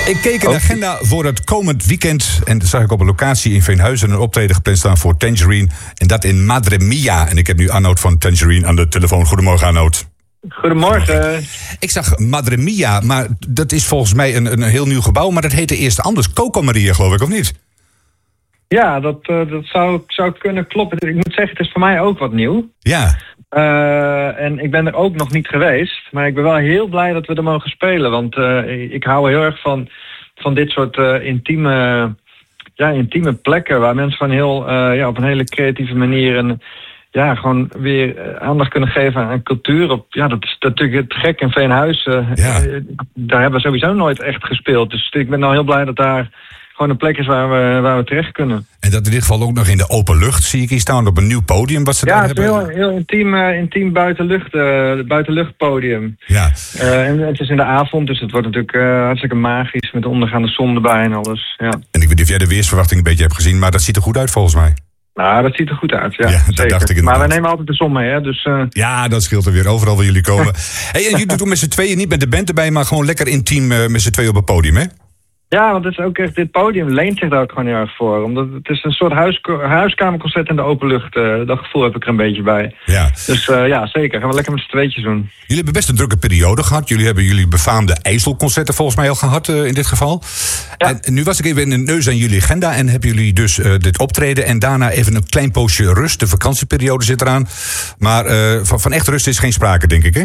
Ik keek in de agenda voor het komend weekend en dan zag ik op een locatie in Veenhuizen een optreden gepland staan voor Tangerine. En dat in Madre Mia. En ik heb nu Arnoud van Tangerine aan de telefoon. Goedemorgen, Arnoud. Goedemorgen. Ik zag Madre Mia, maar dat is volgens mij een heel nieuw gebouw. Maar dat heette eerst anders. Coco Maria, geloof ik, of niet? Ja, dat zou kunnen kloppen. Ik moet zeggen, het is voor mij ook wat nieuw. Ja. En ik ben er ook nog niet geweest. Maar ik ben wel heel blij dat we er mogen spelen. Want ik hou heel erg van dit soort intieme plekken. Waar mensen gewoon heel op een hele creatieve manier gewoon weer aandacht kunnen geven aan cultuur. Dat is natuurlijk het gek in Veenhuizen. Daar hebben we sowieso nooit echt gespeeld. Dus ik ben nou heel blij dat daar gewoon een plek is waar we terecht kunnen. En dat in dit geval ook nog in de open lucht, zie ik hier staan, op een nieuw podium. Wat ze daar hebben. Ja, het is een heel intiem buitenluchtpodium. Ja. En het is in de avond, dus het wordt natuurlijk hartstikke magisch met de ondergaande zon erbij en alles. Ja. En ik weet niet of jij de weersverwachting een beetje hebt gezien, maar dat ziet er goed uit volgens mij. Nou, dat ziet er goed uit, ja dat zeker. dacht ik inderdaad. Maar wij nemen altijd de zon mee, hè. Dus, ja, dat scheelt er weer. Overal waar jullie komen. Hey, en jullie doen met z'n tweeën, niet met de band erbij, maar gewoon lekker intiem met z'n tweeën op het podium, hè? Ja, want het is ook echt, dit podium leent zich daar ook gewoon heel erg voor. Omdat het is een soort huiskamerconcert in de open lucht. Dat gevoel heb ik er een beetje bij. Ja. Dus ja, zeker. Gaan we lekker met z'n tweetjes doen. Jullie hebben best een drukke periode gehad. Jullie hebben jullie befaamde IJsselconcerten volgens mij al gehad in dit geval. Ja. En nu was ik even in de neus aan jullie agenda en hebben jullie dus dit optreden en daarna even een klein poosje rust. De vakantieperiode zit eraan. Maar van echt rust is geen sprake, denk ik, hè?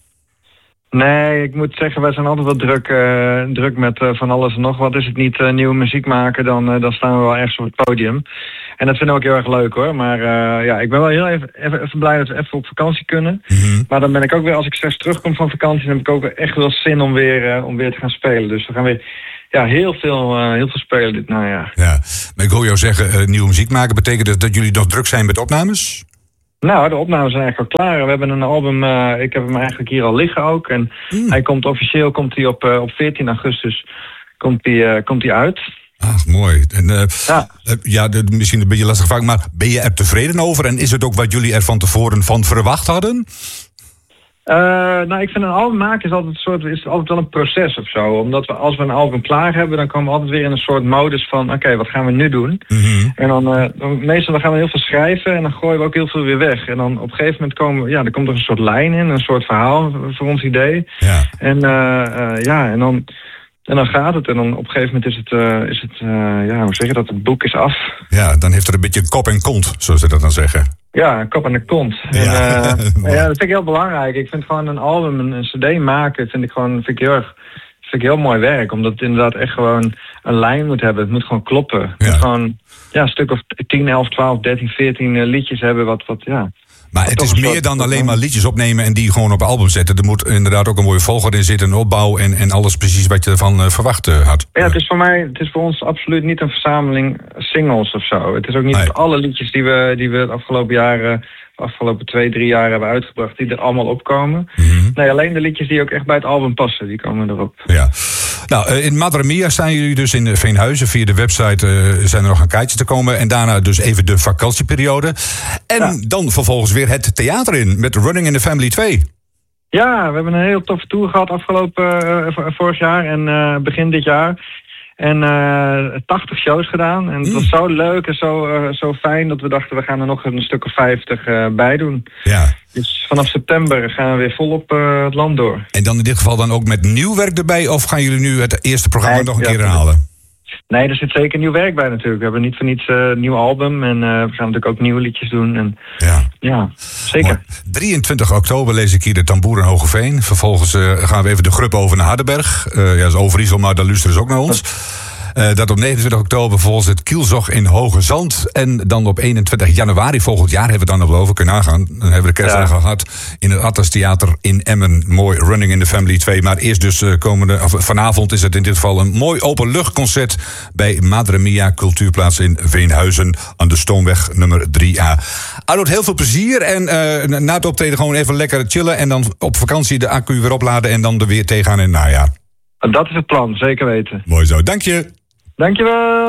Nee, ik moet zeggen, wij zijn altijd wel druk met van alles en nog wat. Is het niet nieuwe muziek maken, dan staan we wel ergens op het podium. En dat vinden we ook heel erg leuk, hoor. Maar ik ben wel heel even blij dat we even op vakantie kunnen. Mm-hmm. Maar dan ben ik ook weer, als ik straks terugkom van vakantie, dan heb ik ook echt wel zin om weer te gaan spelen. Dus we gaan weer heel veel spelen dit najaar. Ja, maar ik hoor jou zeggen, nieuwe muziek maken. Betekent dat jullie nog druk zijn met opnames? Nou, de opnames zijn eigenlijk al klaar. We hebben een album, ik heb hem eigenlijk hier al liggen ook. En hij komt officieel op 14 augustus komt hij uit. Ah, mooi. En, misschien een beetje lastig vraag, maar ben je er tevreden over? En is het ook wat jullie er van tevoren van verwacht hadden? Ik vind een album maken is altijd wel een proces of zo. Omdat als we een album klaar hebben, dan komen we altijd weer in een soort modus van oké, wat gaan we nu doen? Mm-hmm. En dan meestal gaan we heel veel schrijven en dan gooien we ook heel veel weer weg. En dan op een gegeven moment er komt er een soort lijn in, een soort verhaal voor ons idee. Ja. En dan gaat het. En dan op een gegeven moment is het hoe zeg je dat? Het boek is af. Ja, dan heeft er een beetje kop en kont, zoals ze dat dan zeggen. Ja, een kop en een kont. Ja. En, dat vind ik heel belangrijk. Ik vind gewoon een album, een cd maken, vind ik heel mooi werk. Omdat het inderdaad echt gewoon een lijn moet hebben. Het moet gewoon kloppen. Het moet gewoon een stuk of 10, 11, 12, 13, 14 liedjes hebben wat. Maar het is meer dan alleen maar liedjes opnemen en die gewoon op album zetten. Er moet inderdaad ook een mooie volgorde in zitten, een opbouw en alles precies wat je ervan verwacht had. Ja, het is voor ons absoluut niet een verzameling singles of zo. Het is ook niet dat alle liedjes die we het afgelopen 2-3 jaar hebben uitgebracht, die er allemaal opkomen. Mm-hmm. Nee, alleen de liedjes die ook echt bij het album passen, die komen erop. Ja. Nou, in Madre Mia staan jullie dus in Veenhuizen. Via de website zijn er nog een kaartjes te komen. En daarna dus even de vakantieperiode. En dan vervolgens weer het theater in met Running in the Family 2. Ja, we hebben een heel toffe tour gehad vorig jaar en begin dit jaar. En 80 shows gedaan. En het was zo leuk en zo fijn dat we dachten, we gaan er nog een stuk of 50 bij doen. Ja. Dus vanaf september gaan we weer volop het land door. En dan in dit geval dan ook met nieuw werk erbij? Of gaan jullie nu het eerste programma nog een keer herhalen? Nee, er zit zeker nieuw werk bij natuurlijk. We hebben niet voor niets een nieuw album. En we gaan natuurlijk ook nieuwe liedjes doen. En, ja, zeker. Mooi. 23 oktober lees ik hier de Tamboer in Hogeveen. Vervolgens gaan we even de Grup over naar Hardenberg. Dat is Overijssel, maar daar luisteren ze ook naar ons. Dat op 29 oktober volgens het Kielzog in Hoge Zand. En dan op 21 januari volgend jaar hebben we dan nog over kunnen nagaan. Dan hebben we de kerstdagen gehad in het Atlas Theater in Emmen. Mooi Running in the Family 2. Maar eerst dus vanavond is het in dit geval een mooi openluchtconcert bij Madre Mia Cultuurplaats in Veenhuizen aan de Stoomweg nummer 3A. Arnoud, heel veel plezier en na het optreden gewoon even lekker chillen en dan op vakantie de accu weer opladen en dan er weer tegenaan in het najaar. Dat is het plan, zeker weten. Mooi zo, dank je. Dankjewel.